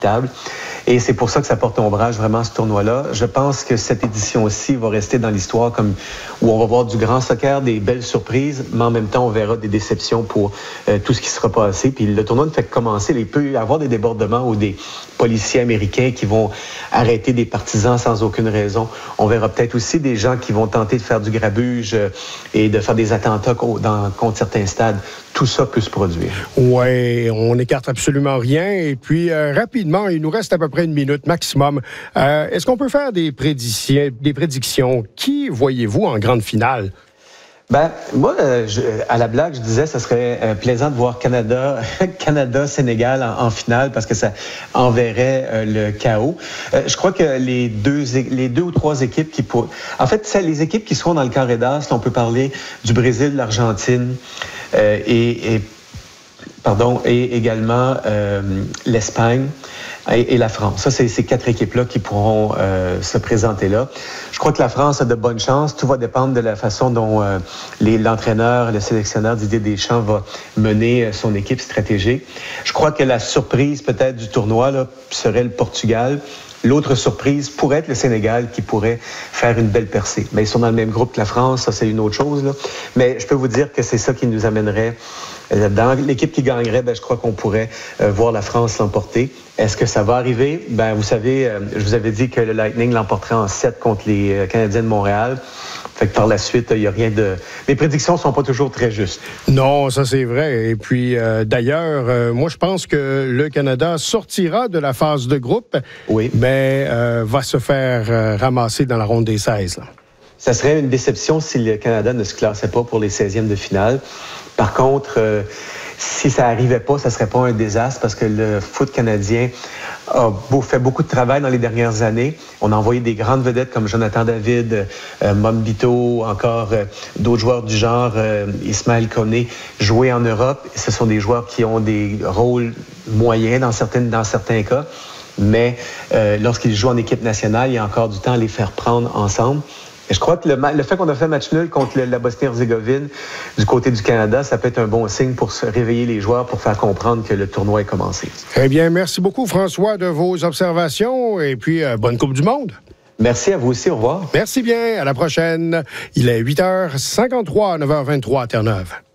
Et c'est pour ça que ça porte ombrage vraiment ce tournoi-là. Je pense que cette édition-ci va rester dans l'histoire comme où on va voir du grand soccer, des belles surprises, mais en même temps, on verra des déceptions pour tout ce qui sera passé. Puis le tournoi ne fait que commencer. Il peut y avoir des débordements ou des policiers américains qui vont arrêter des partisans sans aucune raison. On verra peut-être aussi des gens qui vont tenter de faire du grabuge et de faire des attentats contre certains stades. Tout ça peut se produire. Oui, on n'écarte absolument rien. Et puis, rapidement, il nous reste à peu près 1 minute maximum. Est-ce qu'on peut faire des prédictions? Qui voyez-vous en grande finale? Moi, à la blague, je disais que ce serait plaisant de voir Canada-Sénégal en finale parce que ça enverrait le chaos. Je crois que les deux ou trois équipes En fait, c'est les équipes qui seront dans le carré d'as. On peut parler du Brésil, de l'Argentine et également l'Espagne et la France. Ça, c'est ces 4 équipes-là qui pourront se présenter là. Je crois que la France a de bonnes chances. Tout va dépendre de la façon dont l'entraîneur, le sélectionneur Didier Deschamps va mener son équipe stratégique. Je crois que la surprise peut-être du tournoi là, serait le Portugal. L'autre surprise pourrait être le Sénégal qui pourrait faire une belle percée. Mais ils sont dans le même groupe que la France, ça c'est une autre chose. Là. Mais je peux vous dire que c'est ça qui nous amènerait dans l'équipe qui gagnerait, je crois qu'on pourrait voir la France l'emporter. Est-ce que ça va arriver? Vous savez, je vous avais dit que le Lightning l'emporterait en 7 contre les Canadiens de Montréal. Fait que par la suite, il n'y a rien de... Mes prédictions ne sont pas toujours très justes. Non, ça c'est vrai. Et puis, d'ailleurs, moi je pense que le Canada sortira de la phase de groupe, oui. Mais va se faire ramasser dans la ronde des 16. Là. Ça serait une déception si le Canada ne se classait pas pour les 16e de finale. Par contre, si ça n'arrivait pas, ça ne serait pas un désastre parce que le foot canadien a fait beaucoup de travail dans les dernières années. On a envoyé des grandes vedettes comme Jonathan David, Mambito, encore d'autres joueurs du genre, Ismaël Koné, jouer en Europe. Ce sont des joueurs qui ont des rôles moyens dans certains cas. Mais lorsqu'ils jouent en équipe nationale, il y a encore du temps à les faire prendre ensemble. Et je crois que le fait qu'on a fait match nul contre la Bosnie-Herzégovine du côté du Canada, ça peut être un bon signe pour se réveiller les joueurs, pour faire comprendre que le tournoi est commencé. Eh bien, merci beaucoup, François, de vos observations et puis bonne Coupe du Monde. Merci à vous aussi. Au revoir. Merci bien. À la prochaine. Il est 8h53, 9h23 à Terre-Neuve.